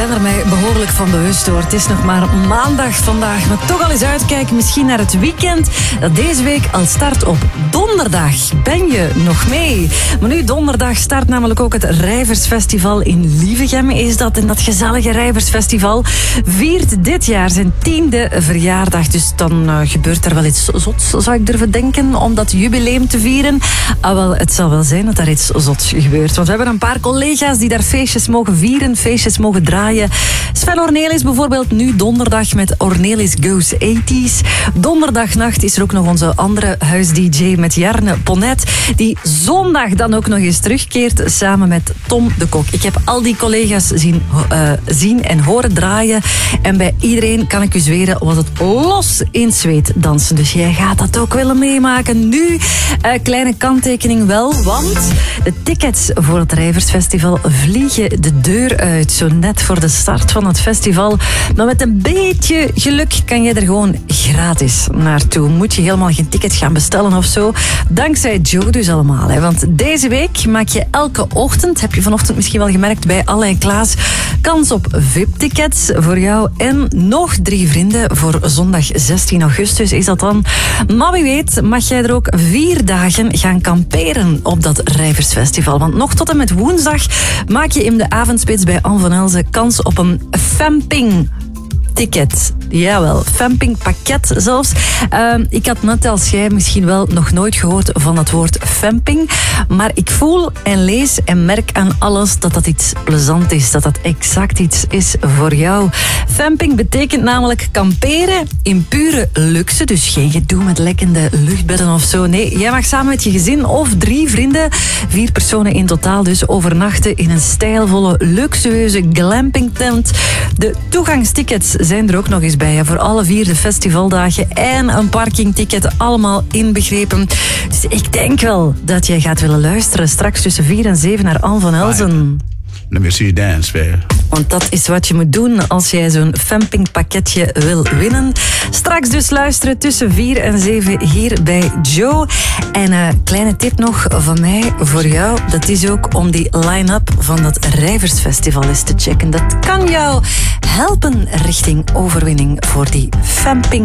ben er mij behoorlijk van bewust hoor. Het is nog maar maandag vandaag, maar toch al eens uitkijken misschien naar het weekend dat deze week al start op donderdag. Ben je nog mee? Maar nu donderdag start namelijk ook het Rijversfestival in Lievegem is dat. En dat gezellige Rijversfestival viert dit jaar zijn 10e verjaardag. Dus dan gebeurt er wel iets zots, zou ik durven denken, om dat jubileum te vieren. Ah, wel, het zal wel zijn dat daar iets zots gebeurt. Want we hebben een paar collega's die daar feestjes mogen vieren, feestjes mogen draaien. Sven Ornelis bijvoorbeeld nu donderdag met Ornelis Goes 80s. Donderdagnacht is er ook nog onze andere huis-dj met Jarne Ponnet, die zondag dan ook nog eens terugkeert samen met Tom de Kok. Ik heb al die collega's zien en horen draaien. En bij iedereen, kan ik u zweren, was het los in zweet dansen. Dus jij gaat dat ook willen meemaken. Nu, kleine kanttekening wel, want de tickets voor het Rijversfestival vliegen de deur uit. Zo net voor de start van het festival. Maar met een beetje geluk kan je er gewoon gratis naartoe. Moet je helemaal geen ticket gaan bestellen of zo. Dankzij Joe dus allemaal. Hè. Want deze week maak je elke ochtend, heb je vanochtend misschien wel gemerkt bij Alain Klaas, kans op VIP-tickets voor jou en nog 3 vrienden voor zondag 16 augustus is dat dan. Maar wie weet mag jij er ook 4 dagen gaan kamperen op dat Rijversfestival. Want nog tot en met woensdag maak je in de avondspits bij Anne van Elzen kans op een Famping-ticket. Jawel, Famping-pakket zelfs. Ik had net als jij misschien wel nog nooit gehoord van het woord Famping. Maar ik voel en lees en merk aan alles dat dat iets plezant is. Dat dat exact iets is voor jou. Famping betekent namelijk kamperen in pure luxe. Dus geen gedoe met lekkende luchtbedden of zo. Nee, jij mag samen met je gezin of 3 vrienden, 4 personen in totaal dus, overnachten in een stijlvolle, luxueuze glampingtent. De toegangstickets zijn er ook nog eens bij. Voor alle 4 de festivaldagen en een parkingticket, allemaal inbegrepen. Dus ik denk wel dat jij gaat willen luisteren straks tussen 4 en 7 naar Anne van Elzen. Let me see you dance, baby. Want dat is wat je moet doen als jij zo'n Famping pakketje wil winnen. Straks dus luisteren tussen 4 en 7 hier bij Joe. En een kleine tip nog van mij voor jou. Dat is ook om die line-up van dat Rijversfestival eens te checken. Dat kan jou helpen richting overwinning voor die Famping